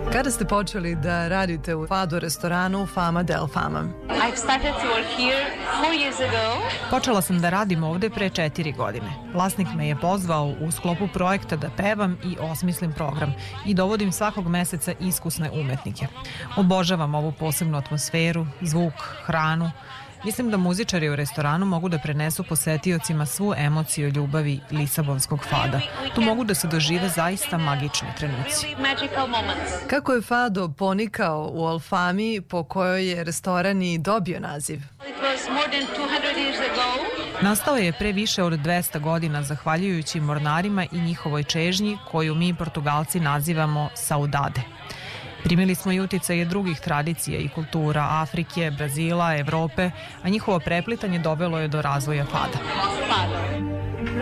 Kada ste počeli da radite u Fado restoranu Fama del Fama? Počela sam da radim ovde pre 4 godine. Vlasnik me je pozvao u sklopu projekta da pevam i osmislim program i dovodim svakog meseca iskusne umetnike. Obožavam ovu posebnu atmosferu, zvuk, hranu. Mislim da muzičari u restoranu mogu da prenesu posetiocima svu emociju ljubavi lisabonskog fada. Tu mogu da se dožive zaista magični trenuci. Kako je Fado ponikao u Alfami po kojoj je restoran i dobio naziv? Nastao je pre više od 200 godina zahvaljujući mornarima i njihovoj čežnji koju mi Portugalci nazivamo saudade. Primili smo i uticaje drugih tradicija i kultura Afrike, Brazila, Evrope, a njihovo preplitanje dovelo je do razvoja fada.